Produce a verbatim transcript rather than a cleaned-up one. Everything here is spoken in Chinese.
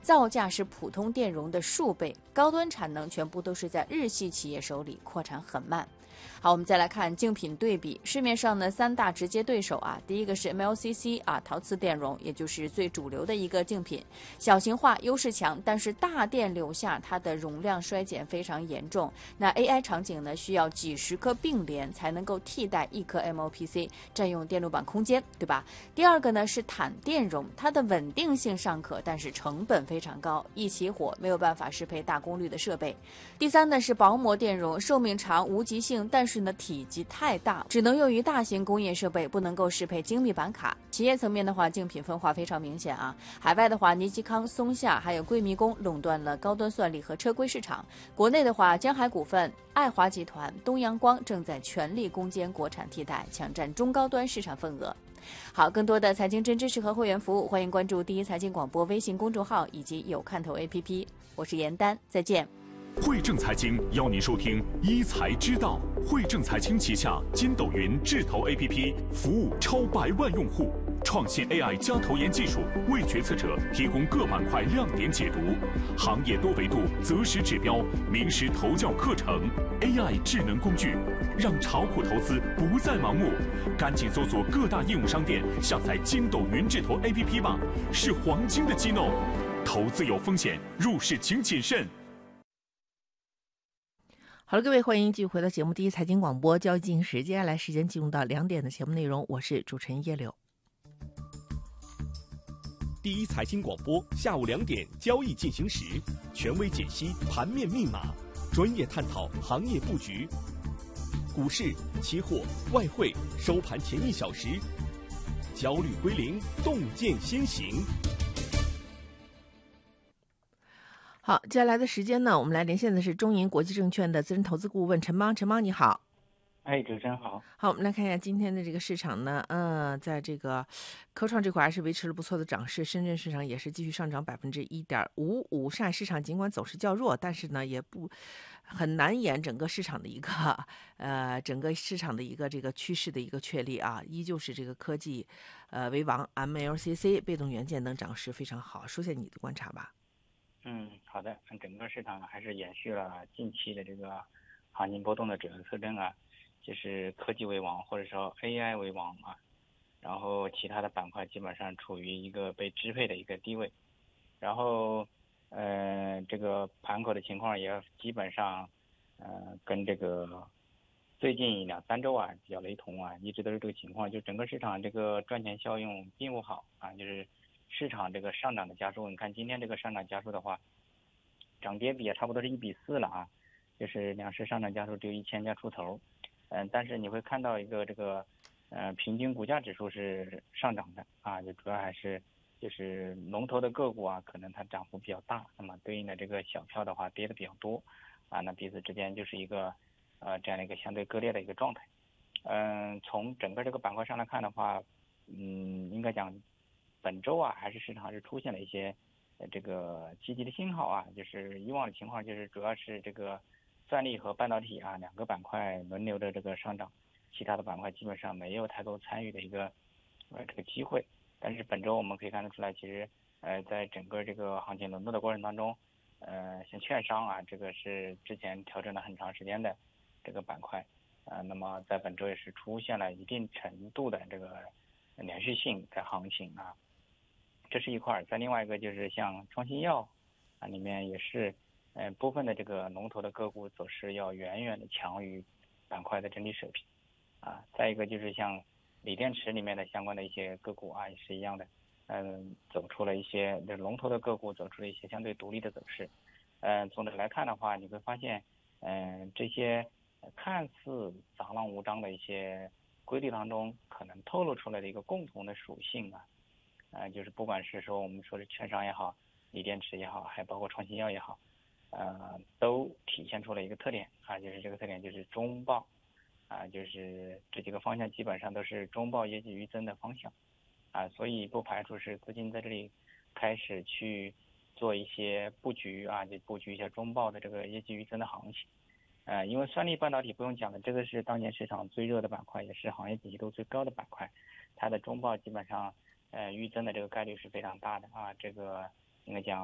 造价是普通电容的数倍，高端产能全部都是在日系企业手里，扩产很慢。好，我们再来看竞品对比。市面上呢三大直接对手啊，第一个是 M L C C 啊，陶瓷电容，也就是最主流的一个竞品，小型化优势强，但是大电流下它的容量衰减非常严重。那 A I 场景呢需要几十颗并联才能够替代一颗 M L P C， 占用电路板空间，对吧？第二个呢是坦电容，它的稳定性尚可，但是成本非常高，一起火没有办法适配大功率的设备。第三呢是薄膜电容，寿命长，无极性，但是呢体积太大，只能用于大型工业设备，不能够适配精密板卡。企业层面的话，竞品分化非常明显啊。海外的话，尼基康、松下还有贵迷宫垄断了高端算力和车规市场。国内的话，江海股份、爱华集团、东阳光正在全力攻坚国产替代，抢占中高端市场份额。好，更多的财经真知识和会员服务，欢迎关注第一财经广播微信公众号以及有看头 A P P。我是严丹，再见。 汇正财经邀您收听一财之道。汇正财经旗下筋斗云智投 A P P 服务超百万用户，创新 A I 加投研技术，为决策者提供各板块亮点解读，行业多维度择时指标，名师投教课程 ，A I 智能工具，让炒股投资不再盲目。赶紧搜索各大应用商店，下载筋斗云智投 A P P 吧，是黄金的机弄。投资有风险，入市请谨慎。 好了，各位，欢迎继续回到节目第一财经广播交易进行时，接下来时间进入到两点的节目内容，我是主持人叶柳。 第一财经广播下午两点交易进行时，权威解析盘面密码，专业探讨行业布局，股市、期货、外汇收盘前一小时，焦虑归零，洞见先行。 好，接下来的时间呢，我们来连线的是中银国际证券的资深投资顾问陈邦。陈邦你好。 哎，主持人好。 好，我们来看一下今天的这个市场呢，呃，在这个科创这块还是维持了不错的涨势，深圳市场也是继续上涨百分之一点五五。上海市场尽管走势较弱，但是呢，也不很难掩整个市场的一个呃整个市场的一个这个趋势的一个确立啊，依旧是这个科技呃为王 ，M L C C 被动元件等涨势非常好。说下你的观察吧。 嗯，好的。整个市场还是延续了近期的这个行情波动的主要特征啊，就是科技为王，或者说 A I 为王啊，然后其他的板块基本上处于一个被支配的一个地位，然后呃这个盘口的情况也基本上呃跟这个最近两三周啊比较雷同啊，一直都是这个情况，就整个市场这个赚钱效应并不好啊，就是市场这个上涨的家数，你看今天这个上涨家数的话，涨跌比也差不多是一比四了啊，就是两市上涨家数只有一千家出头，嗯、呃，但是你会看到一个这个呃平均股价指数是上涨的啊，就主要还是就是龙头的个股啊，可能它涨幅比较大，那么对应的这个小票的话跌的比较多啊，那彼此之间就是一个呃这样的一个相对割裂的一个状态。嗯、呃，从整个这个板块上来看的话，嗯，应该讲本周啊，还是市场是出现了一些呃这个积极的信号啊，就是以往的情况就是主要是这个算力和半导体啊两个板块轮流的这个上涨，其他的板块基本上没有太多参与的一个呃这个机会。但是本周我们可以看得出来，其实呃在整个这个行情轮动的过程当中，呃像券商啊，这个是之前调整了很长时间的这个板块，呃那么在本周也是出现了一定程度的这个连续性的行情啊。这是一块，再另外一个就是像创新药啊，里面也是，呃，部分的这个龙头的个股走势要远远的强于板块的整体水平，啊，再一个就是像锂电池里面的相关的一些个股啊，也是一样的，嗯，走出了一些这龙头的个股走出了一些相对独立的走势，嗯，总的来看的话，你会发现，嗯，这些看似杂乱无章的一些规律当中，可能透露出来的一个共同的属性啊。呃，就是不管是说我们说的券商也好，锂电池也好，还包括创新药也好，呃，都体现出了一个特点啊，就是这个特点就是中报，啊，就是这几个方向基本上都是中报业绩预增的方向，啊，所以不排除是资金在这里开始去做一些布局啊，就布局一下中报的这个业绩预增的行情，呃，因为算力半导体不用讲了，这个是当前市场最热的板块，也是行业景气度最高的板块，它的中报基本上。呃，预增的这个概率是非常大的啊，这个应该讲